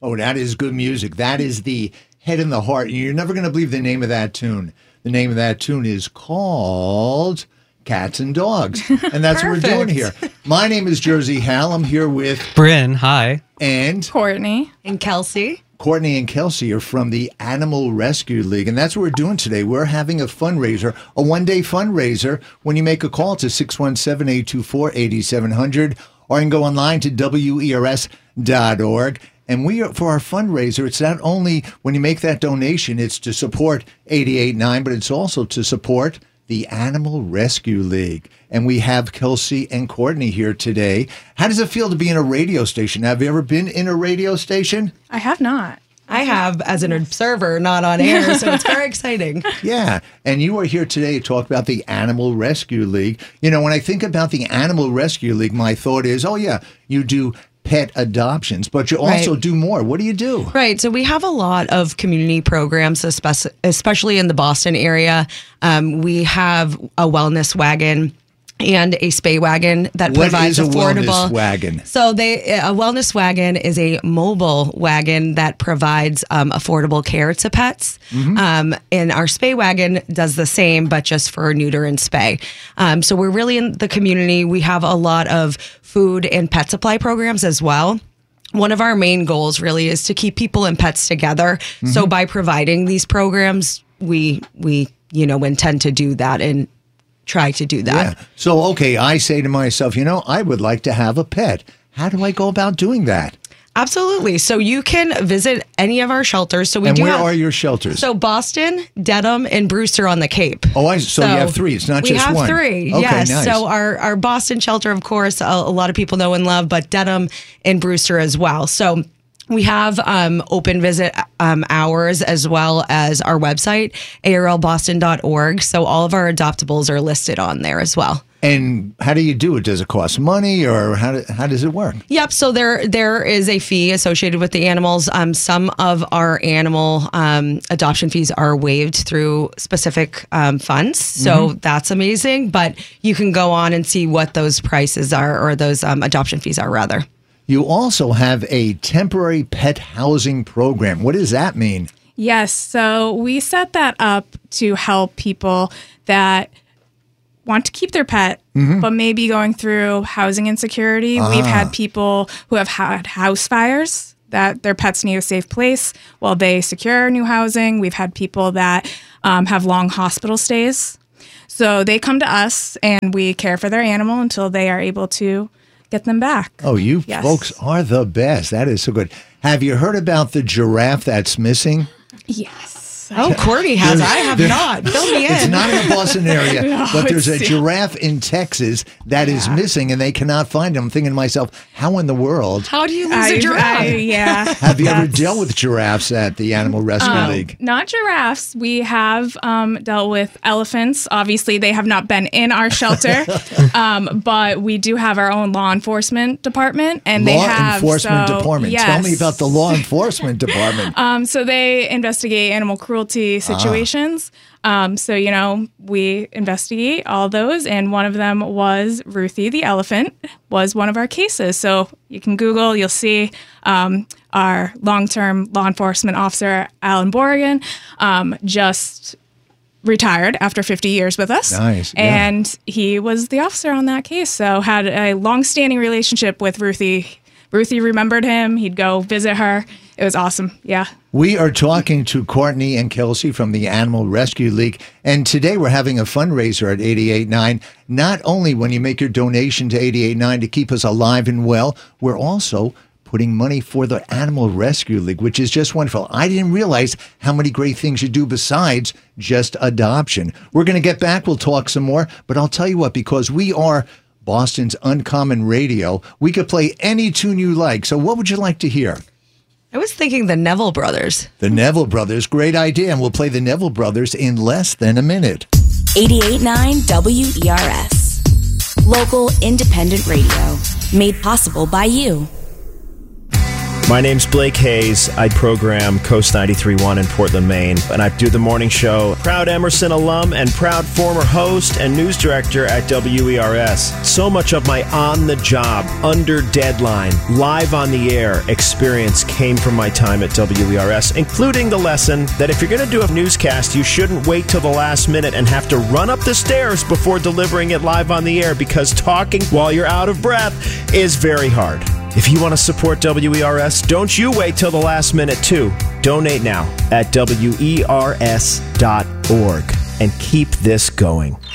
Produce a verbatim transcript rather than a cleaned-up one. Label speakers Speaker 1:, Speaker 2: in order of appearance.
Speaker 1: Oh, that is good music. That is the Head and the Heart. You're never going to believe the name of that tune. The name of that tune is called Cats and Dogs. And that's what we're doing here. My name is Jersey Hal. I'm here with
Speaker 2: Bryn. Hi.
Speaker 1: And
Speaker 3: Courtney.
Speaker 4: And Kelsey.
Speaker 1: Courtney and Kelsey are from the Animal Rescue League, and that's what we're doing today. We're having a fundraiser, a one-day fundraiser, when you make a call to six one seven, eight two four, eight seven zero zero, or you can go online to W E R S dot org. And we are, for our fundraiser, it's not only when you make that donation, it's to support eighty-eight point nine, but it's also to support the Animal Rescue League. And we have Kelsey and Courtney here today. How does it feel to be in a radio station? Have you ever been in a radio station?
Speaker 3: I have not.
Speaker 4: I have as an observer, not on air, so it's very exciting.
Speaker 1: Yeah, and you are here today to talk about the Animal Rescue League. You know, when I think about the Animal Rescue League, my thought is, oh yeah, you do pet adoptions, but you also
Speaker 4: Right.
Speaker 1: do more. What do you do?
Speaker 4: Right. So we have a lot of community programs, espe- especially in the Boston area. Um, we have a wellness wagon and a spay wagon that
Speaker 1: What
Speaker 4: provides
Speaker 1: is a
Speaker 4: affordable
Speaker 1: wellness wagon?
Speaker 4: So they a wellness wagon is a mobile wagon that provides um, affordable care to pets.
Speaker 1: Mm-hmm.
Speaker 4: Um, and our spay wagon does the same, but just for neuter and spay. Um, so we're really in the community. We have a lot of food and pet supply programs as well. One of our main goals really is to keep people and pets together.
Speaker 1: Mm-hmm.
Speaker 4: So by providing these programs, we we you know intend to do that and try to do that.
Speaker 1: Yeah. So, okay, I say to myself, you know, I would like to have a pet. How do I go about doing that?
Speaker 4: Absolutely. So you can visit any of our shelters. So we
Speaker 1: And
Speaker 4: do
Speaker 1: where
Speaker 4: have,
Speaker 1: are your shelters?
Speaker 4: So Boston, Dedham, and Brewster on the Cape.
Speaker 1: Oh, I, so, you have three. It's not
Speaker 4: we
Speaker 1: just
Speaker 4: have
Speaker 1: one.
Speaker 4: three.
Speaker 1: Okay,
Speaker 4: Yes.
Speaker 1: nice.
Speaker 4: So our, our Boston shelter, of course, a, a lot of people know and love, but Dedham and Brewster as well. So we have um, open visit um, hours as well as our website, A R L boston dot org. So all of our adoptables are listed on there as well.
Speaker 1: And how do you do it? Does it cost money, or how do, how does it work?
Speaker 4: Yep. So there there is a fee associated with the animals. Um, some of our animal um, adoption fees are waived through specific um, funds. So
Speaker 1: Mm-hmm.
Speaker 4: that's amazing. But you can go on and see what those prices are, or those um, adoption fees are, rather.
Speaker 1: You also have a temporary pet housing program. What does that mean?
Speaker 3: Yes. So we set that up to help people that want to keep their pet, but maybe going through housing insecurity. We've had people who have had house fires that their pets need a safe place while they secure new housing. We've had people that um, have long hospital stays. So they come to us and we care for their animal until they are able to get them back.
Speaker 1: Oh, you
Speaker 3: Yes.
Speaker 1: folks are the best. That is so good. Have you heard about the giraffe that's missing?
Speaker 3: Yes.
Speaker 4: Oh, Courtney has. I have not. Fill me in.
Speaker 1: It's not in the Boston area,
Speaker 3: No,
Speaker 1: but there's a
Speaker 3: it's-
Speaker 1: giraffe in Texas that is
Speaker 3: Yeah.
Speaker 1: missing, and they cannot find him. I'm thinking to myself, how in the world
Speaker 4: How do you lose
Speaker 3: I-
Speaker 4: a giraffe?
Speaker 3: I- yeah.
Speaker 1: have you ever
Speaker 3: That's-
Speaker 1: dealt with giraffes at the Animal Rescue
Speaker 3: Um,
Speaker 1: League?
Speaker 3: Not giraffes. We have um, dealt with elephants. Obviously, they have not been in our shelter, um, but we do have our own law enforcement department, and they
Speaker 1: Law
Speaker 3: have
Speaker 1: Enforcement
Speaker 3: so,
Speaker 1: Department.
Speaker 3: Yes.
Speaker 1: Tell me about the Law Enforcement Department.
Speaker 3: Um, so they investigate animal cruelty situations. Um, so you know we investigate all those, and one of them was Ruthie the elephant was one of our cases. So you can Google, you'll see um, our long-term law enforcement officer Alan Borrigan um, just retired after fifty years with us.
Speaker 1: Nice, yeah.
Speaker 3: And he was the officer on that case. So had a long-standing relationship with Ruthie. Ruthie remembered him. He'd go visit her. It was awesome. Yeah.
Speaker 1: We are talking to Courtney and Kelsey from the Animal Rescue League, and today we're having a fundraiser at eighty-eight point nine. Not only when you make your donation to eighty-eight point nine to keep us alive and well, we're also putting money for the Animal Rescue League, which is just wonderful. I didn't realize how many great things you do besides just adoption. We're going to get back. We'll talk some more, but I'll tell you what, because we are Boston's Uncommon Radio, we could play any tune you like. So what would you like to hear?
Speaker 4: I was thinking the Neville Brothers.
Speaker 1: The Neville Brothers, great idea. And we'll play the Neville Brothers in less than a minute.
Speaker 5: eighty-eight point nine W E R S. Local independent radio. Made possible by you.
Speaker 2: My name's Blake Hayes. I program Coast ninety-three point one in Portland, Maine, and I do the morning show. Proud Emerson alum and proud former host and news director at W E R S. So much of my on-the-job, under deadline, live on the air experience came from my time at W E R S, including the lesson that if you're going to do a newscast, you shouldn't wait till the last minute and have to run up the stairs before delivering it live on the air, because talking while you're out of breath is very hard. If you want to support W E R S, don't you wait till the last minute, too. Donate now at W E R S dot org and keep this going.